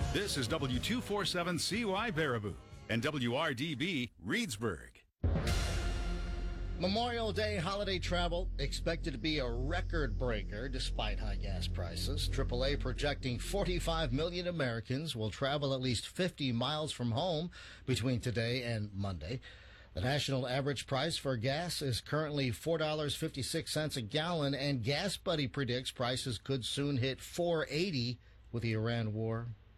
This is W247CY Baraboo and WRDB Reedsburg. Memorial Day holiday travel expected to be a record breaker despite high gas prices. AAA projecting 45 million Americans will travel at least 50 miles from home between today and Monday. The national average price for gas is currently $4.56 a gallon, and Gas Buddy predicts prices could soon hit $4.80 with the Iran war.